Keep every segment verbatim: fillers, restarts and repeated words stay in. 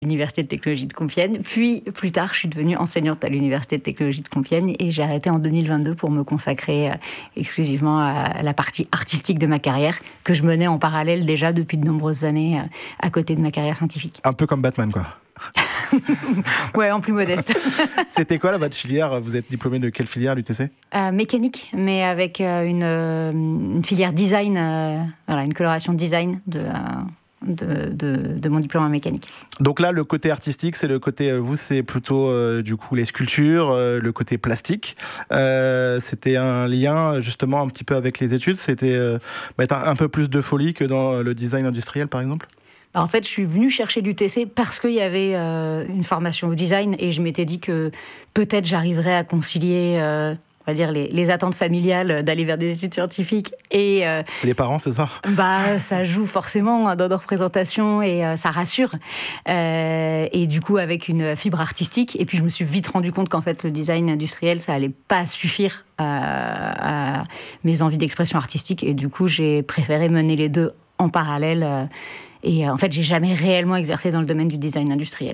l'Université de technologie de Compiègne. Puis, plus tard, je suis devenue enseignante à l'Université de technologie de Compiègne et j'ai arrêté en deux mille vingt-deux pour me consacrer euh, exclusivement à la partie artistique de ma carrière, que je menais en parallèle déjà depuis de nombreuses années euh, à côté de ma carrière scientifique. Un peu comme Batman, quoi. Ouais, en plus modeste. C'était quoi là, votre filière ? Vous êtes diplômé de quelle filière à l'U T C ? euh, Mécanique, mais avec euh, une, euh, une filière design, euh, voilà, une coloration design de... Euh, De, de, de mon diplôme en mécanique. Donc là, le côté artistique, c'est le côté, vous, c'est plutôt euh, du coup les sculptures, euh, le côté plastique. Euh, c'était un lien justement un petit peu avec les études. C'était euh, mettre un, un peu plus de folie que dans le design industriel, par exemple. En fait, je suis venue chercher l'U T C parce qu'il y avait euh, une formation au design et je m'étais dit que peut-être j'arriverais à concilier. Euh, on va dire, les, les attentes familiales d'aller vers des études scientifiques. Et, euh, c'est les parents, c'est ça ? Bah, ça joue forcément dans nos représentations et euh, ça rassure. Euh, et du coup, avec une fibre artistique. Et puis, je me suis vite rendu compte qu'en fait, le design industriel, ça allait pas suffire à, à mes envies d'expression artistique. Et du coup, j'ai préféré mener les deux en parallèle. Et euh, en fait, j'ai jamais réellement exercé dans le domaine du design industriel.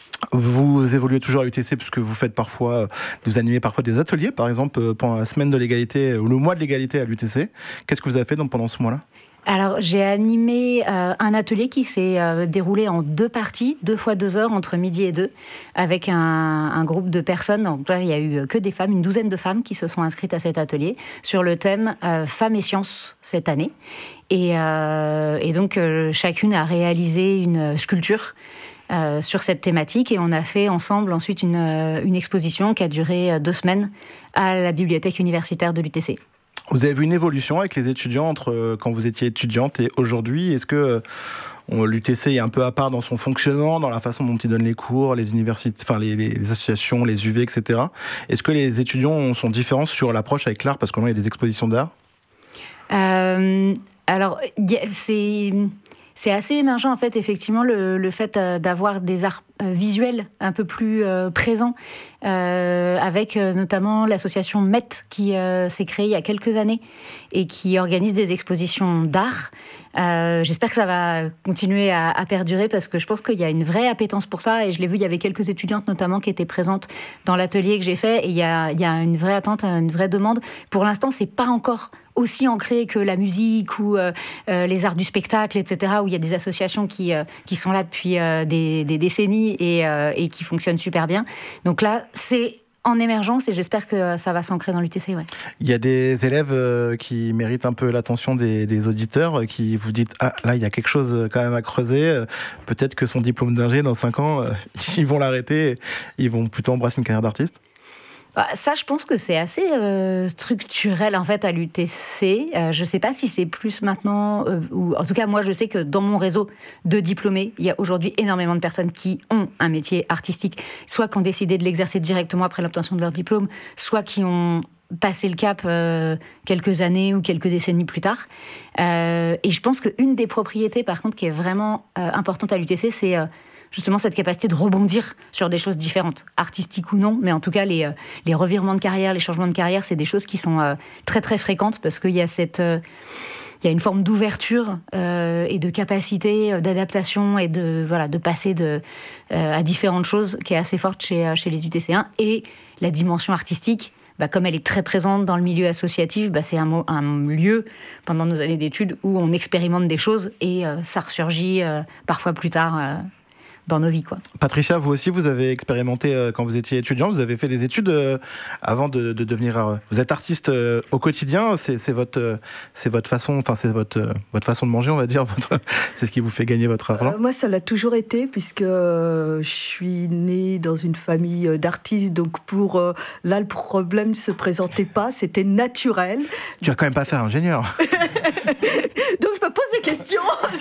Vous évoluez toujours à l'U T C puisque vous faites parfois, vous animez parfois des ateliers, par exemple pendant la semaine de l'égalité ou le mois de l'égalité à l'U T C. Qu'est-ce que vous avez fait donc pendant ce mois-là ? Alors, j'ai animé euh, un atelier qui s'est euh, déroulé en deux parties, deux fois deux heures, entre midi et deux, avec un, un groupe de personnes. Donc là, il n'y a eu que des femmes, une douzaine de femmes qui se sont inscrites à cet atelier sur le thème euh, Femmes et sciences cette année. Et, euh, et donc, euh, chacune a réalisé une sculpture Euh, sur cette thématique et on a fait ensemble ensuite une, euh, une exposition qui a duré deux semaines à la bibliothèque universitaire de l'U T C. Vous avez vu une évolution avec les étudiants entre euh, quand vous étiez étudiante et aujourd'hui ? Est-ce que euh, on, l'U T C est un peu à part dans son fonctionnement, dans la façon dont ils donnent les cours, les universités, enfin les, les, les associations, les U V, et cetera. Est-ce que les étudiants sont différents sur l'approche avec l'art parce qu'il y a des expositions d'art ? euh, Alors, c'est... C'est assez émergent, en fait, effectivement, le, le fait d'avoir des arts visuels un peu plus euh, présents, euh, avec euh, notamment l'association M E T qui euh, s'est créée il y a quelques années et qui organise des expositions d'art. Euh, j'espère que ça va continuer à, à perdurer parce que je pense qu'il y a une vraie appétence pour ça et je l'ai vu, il y avait quelques étudiantes notamment qui étaient présentes dans l'atelier que j'ai fait et il y a, il y a une vraie attente, une vraie demande. Pour l'instant, c'est pas encore aussi ancré que la musique ou euh, euh, les arts du spectacle, et cetera, où il y a des associations qui, euh, qui sont là depuis euh, des, des décennies et, euh, et qui fonctionnent super bien. Donc là, c'est en émergence et j'espère que ça va s'ancrer dans l'U T C. Ouais. Il y a des élèves euh, qui méritent un peu l'attention des, des auditeurs, euh, qui vous disent « Ah, là, il y a quelque chose quand même à creuser. Euh, peut-être que son diplôme d'ingé, dans cinq ans, euh, ils vont l'arrêter. Ils vont plutôt embrasser une carrière d'artiste. » Ça, je pense que c'est assez euh, structurel en fait à l'U T C. Euh, je ne sais pas si c'est plus maintenant, euh, ou en tout cas moi je sais que dans mon réseau de diplômés, il y a aujourd'hui énormément de personnes qui ont un métier artistique, soit qui ont décidé de l'exercer directement après l'obtention de leur diplôme, soit qui ont passé le cap euh, quelques années ou quelques décennies plus tard. Euh, et je pense qu'une des propriétés par contre qui est vraiment euh, importante à l'U T C, c'est euh, justement cette capacité de rebondir sur des choses différentes, artistiques ou non, mais en tout cas les, les revirements de carrière, les changements de carrière, c'est des choses qui sont euh, très très fréquentes parce qu'il y a cette, euh, il y a une forme d'ouverture euh, et de capacité d'adaptation et de voilà de passer de euh, à différentes choses qui est assez forte chez chez les U T C un et la dimension artistique. Bah, comme elle est très présente dans le milieu associatif, bah, c'est un, mo- un lieu pendant nos années d'études où on expérimente des choses et euh, ça ressurgit euh, parfois plus tard. Euh, dans nos vies, quoi. Patricia, vous aussi, vous avez expérimenté euh, quand vous étiez étudiante, vous avez fait des études euh, avant de, de devenir... Euh, vous êtes artiste euh, au quotidien, c'est, c'est, votre, euh, c'est votre façon, enfin c'est votre, euh, votre façon de manger, on va dire, votre, c'est ce qui vous fait gagner votre argent. euh, Moi, ça l'a toujours été, puisque euh, je suis née dans une famille d'artistes, donc pour... Euh, là, le problème ne se présentait pas, c'était naturel. Tu vas quand même pas faire ingénieur. Donc, je me pose des questions.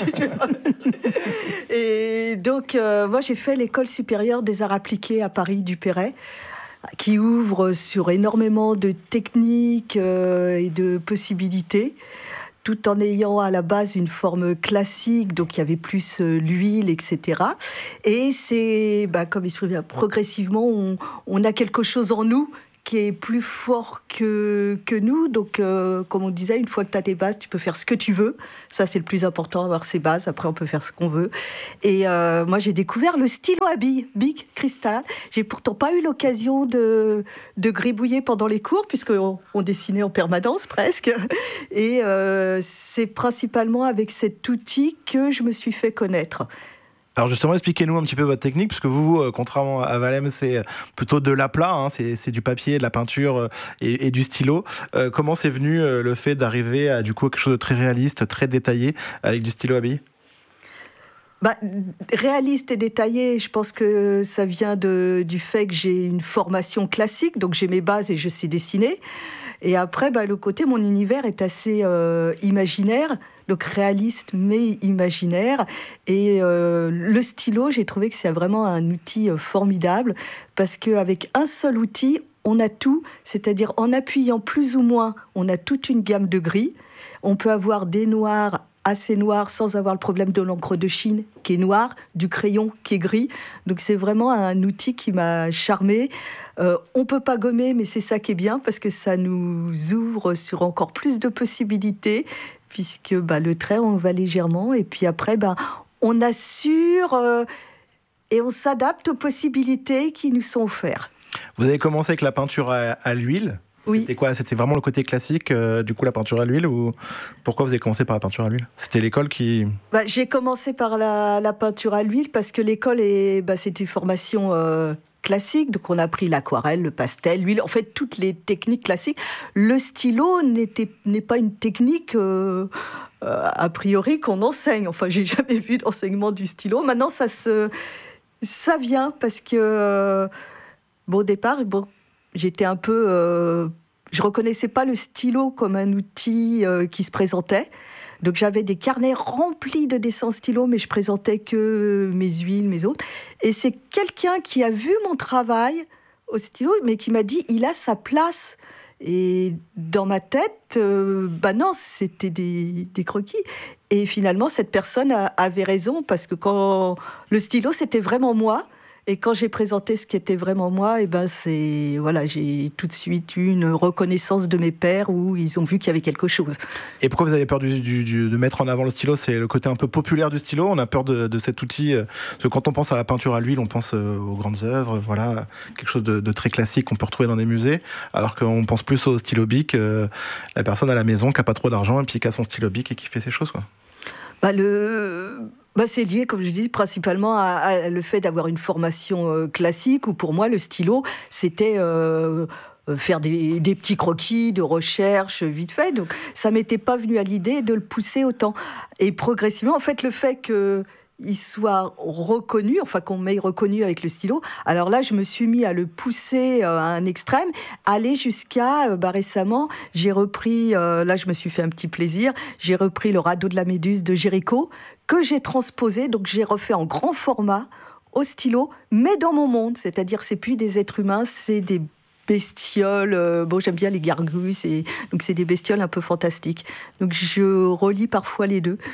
Et donc... Euh, Euh, moi, j'ai fait l'école supérieure des arts appliqués à Paris du Perret, qui ouvre sur énormément de techniques euh, et de possibilités, tout en ayant à la base une forme classique, donc il y avait plus euh, l'huile, et cetera. Et c'est, bah, comme il se prévient, progressivement, on, on a quelque chose en nous qui est plus fort que, que nous. Donc, euh, comme on disait, une fois que tu as tes bases, tu peux faire ce que tu veux. Ça, c'est le plus important, avoir ses bases. Après, on peut faire ce qu'on veut. Et euh, moi, j'ai découvert le stylo à billes, Bic Cristal. J'ai pourtant pas eu l'occasion de, de gribouiller pendant les cours, puisqu'on on dessinait en permanence presque. Et euh, c'est principalement avec cet outil que je me suis fait connaître. Alors justement, expliquez-nous un petit peu votre technique, parce que vous, euh, contrairement à Valem, c'est plutôt de l'aplat, hein, c'est, c'est du papier, de la peinture euh, et, et du stylo. Euh, comment c'est venu euh, le fait d'arriver à du coup quelque chose de très réaliste, très détaillé, avec du stylo à billes ? Bah, réaliste et détaillé, je pense que ça vient de, du fait que j'ai une formation classique, donc j'ai mes bases et je sais dessiner. Et après, bah, le côté, mon univers est assez euh, imaginaire, donc réaliste mais imaginaire. Et euh, le stylo, j'ai trouvé que c'est vraiment un outil euh, formidable, parce qu'avec un seul outil, on a tout, c'est-à-dire en appuyant plus ou moins, on a toute une gamme de gris. On peut avoir des noirs assez noir sans avoir le problème de l'encre de Chine qui est noire, du crayon qui est gris. Donc c'est vraiment un outil qui m'a charmée. Euh, on peut pas gommer, mais c'est ça qui est bien, parce que ça nous ouvre sur encore plus de possibilités, puisque bah, le trait, on va légèrement, et puis après, bah, on assure euh, et on s'adapte aux possibilités qui nous sont offertes. Vous avez commencé avec la peinture à, à l'huile. Oui. C'était quoi ? C'était vraiment le côté classique, euh, du coup, la peinture à l'huile, ou pourquoi vous avez commencé par la peinture à l'huile ? C'était l'école qui... Bah, j'ai commencé par la, la peinture à l'huile parce que l'école, est, bah, c'était une formation euh, classique. Donc, on a appris l'aquarelle, le pastel, l'huile, en fait, toutes les techniques classiques. Le stylo n'était, n'est pas une technique... Euh, euh, a priori qu'on enseigne. Enfin, j'ai jamais vu d'enseignement du stylo. Maintenant, ça, se, ça vient parce que... Euh, bon, au départ... Bon, J'étais un peu... Euh, je ne reconnaissais pas le stylo comme un outil euh, qui se présentait. Donc j'avais des carnets remplis de dessins stylo, mais je présentais que mes huiles, mes autres. Et c'est quelqu'un qui a vu mon travail au stylo, mais qui m'a dit, il a sa place. Et dans ma tête, euh, bah non, c'était des, des croquis. Et finalement, cette personne a, avait raison, parce que quand le stylo, c'était vraiment moi. Et quand j'ai présenté ce qui était vraiment moi, et ben c'est, voilà, j'ai tout de suite eu une reconnaissance de mes pairs où ils ont vu qu'il y avait quelque chose. Et pourquoi vous avez peur du, du, du, de mettre en avant le stylo ? C'est le côté un peu populaire du stylo ? On a peur de, de cet outil, parce que quand on pense à la peinture à l'huile, on pense aux grandes œuvres, voilà, quelque chose de, de très classique qu'on peut retrouver dans des musées, alors qu'on pense plus au stylo bic, euh, la personne à la maison qui n'a pas trop d'argent et puis qui a son stylo bic et qui fait ses choses, quoi. Bah le... Bah c'est lié, comme je dis, principalement à, à le fait d'avoir une formation euh, classique, où pour moi, le stylo, c'était euh, faire des, des petits croquis de recherche vite fait. Donc, ça ne m'était pas venu à l'idée de le pousser autant. Et progressivement, en fait, le fait que... il soit reconnu, enfin qu'on m'ait reconnu avec le stylo. Alors là, je me suis mis à le pousser à un extrême, aller jusqu'à, bah récemment, j'ai repris, euh, là je me suis fait un petit plaisir, j'ai repris le radeau de la Méduse de Géricault, que j'ai transposé, donc j'ai refait en grand format, au stylo, mais dans mon monde, c'est-à-dire c'est plus des êtres humains, c'est des bestioles, euh, bon j'aime bien les gargouilles, c'est, donc c'est des bestioles un peu fantastiques. Donc je relie parfois les deux.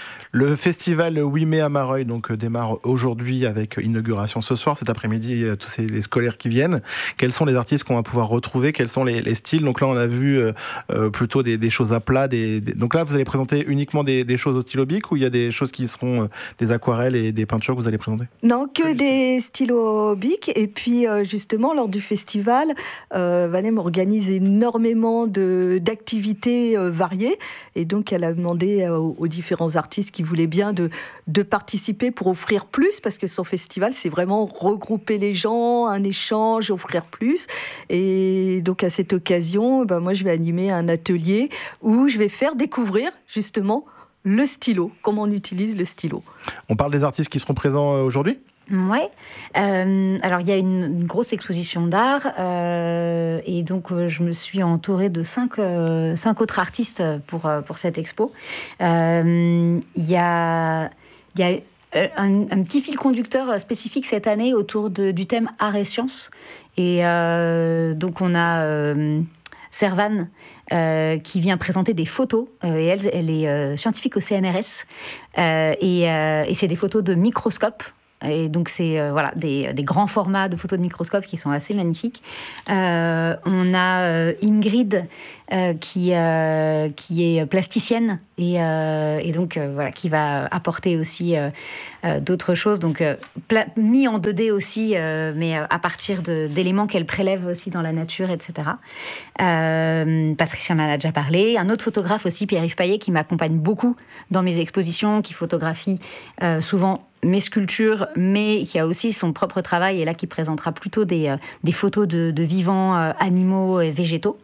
Le festival huit mai à Mareuil donc, euh, démarre aujourd'hui avec inauguration ce soir, cet après-midi, euh, tous ces, les scolaires qui viennent. Quels sont les artistes qu'on va pouvoir retrouver ? Quels sont les, les styles ? Donc là, on a vu euh, euh, plutôt des, des choses à plat. Des, des... Donc là, vous allez présenter uniquement des, des choses au stylo bic, ou il y a des choses qui seront euh, des aquarelles et des peintures que vous allez présenter ? Non, que des stylos bic. Et puis, euh, justement, lors du festival, euh, Valem organise énormément de, d'activités euh, variées. Et donc, elle a demandé euh, aux, aux différents artistes qui voulait bien de, de participer pour offrir plus, parce que son festival, c'est vraiment regrouper les gens, un échange, offrir plus. Et donc, à cette occasion, ben, moi, je vais animer un atelier où je vais faire découvrir, justement, le stylo, comment on utilise le stylo. On parle des artistes qui seront présents aujourd'hui ? Oui. Euh, alors, il y a une, une grosse exposition d'art euh, et donc euh, je me suis entourée de cinq, euh, cinq autres artistes pour, euh, pour cette expo. Euh, il y a, il y a un, un petit fil conducteur spécifique cette année autour de, du thème art et sciences. Et euh, donc, on a euh, Servane euh, qui vient présenter des photos. Euh, et elle, elle est euh, scientifique au C N R S. Euh, et, euh, et c'est des photos de microscope. Et donc, c'est euh, voilà, des, des grands formats de photos de microscope qui sont assez magnifiques. Euh, on a euh, Ingrid, euh, qui, euh, qui est plasticienne et, euh, et donc euh, voilà, qui va apporter aussi euh, euh, d'autres choses. Donc, euh, pla- mis en deux D aussi, euh, mais à partir de, d'éléments qu'elle prélève aussi dans la nature, et cetera. Euh, Patricia m'en a déjà parlé. Un autre photographe aussi, Pierre-Yves Paillet, qui m'accompagne beaucoup dans mes expositions, qui photographie euh, souvent mes sculptures, mais qui a aussi son propre travail, et là qui présentera plutôt des, euh, des photos de, de vivants, euh, animaux et végétaux.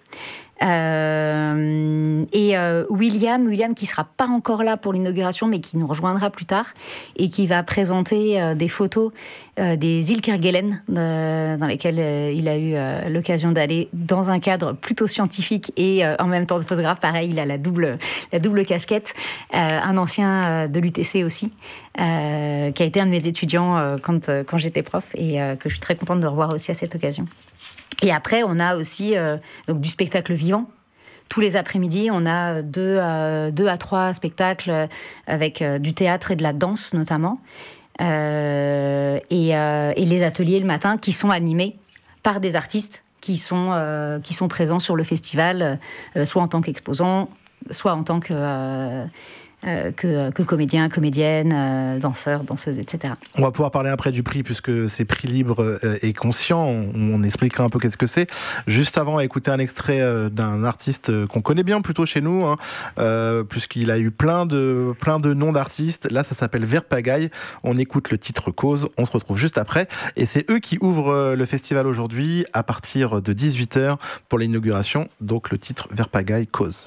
Euh, et euh, William, William qui sera pas encore là pour l'inauguration, mais qui nous rejoindra plus tard et qui va présenter euh, des photos euh, des îles Kerguelen, euh, dans lesquelles euh, il a eu euh, l'occasion d'aller dans un cadre plutôt scientifique et euh, en même temps de photographe. Pareil, il a la double, la double casquette. Euh, un ancien euh, de l'U T C aussi, euh, qui a été un de mes étudiants euh, quand, euh, quand j'étais prof et euh, que je suis très contente de revoir aussi à cette occasion. Et après, on a aussi euh, donc, du spectacle vivant. Tous les après-midi, on a deux, euh, deux à trois spectacles avec euh, du théâtre et de la danse, notamment. Euh, et, euh, et les ateliers le matin qui sont animés par des artistes qui sont, euh, qui sont présents sur le festival, euh, soit en tant qu'exposants, soit en tant que... Euh, Euh, que, que comédiens, comédiennes, euh, danseurs, danseuses, et cetera. On va pouvoir parler après du prix, puisque c'est prix libre euh, et conscient. On, on expliquera un peu qu'est-ce que c'est. Juste avant, écouter un extrait euh, d'un artiste euh, qu'on connaît bien plutôt chez nous, hein, euh, puisqu'il a eu plein de, plein de noms d'artistes. Là, ça s'appelle Verpagaille. On écoute le titre Cause. On se retrouve juste après. Et c'est eux qui ouvrent le festival aujourd'hui à partir de dix-huit heures pour l'inauguration. Donc le titre Verpagaille Cause.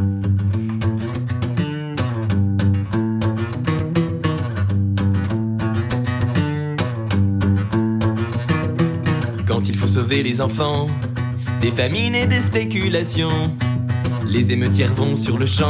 Quand il faut sauver les enfants des famines et des spéculations, les émeutières vont sur le champ.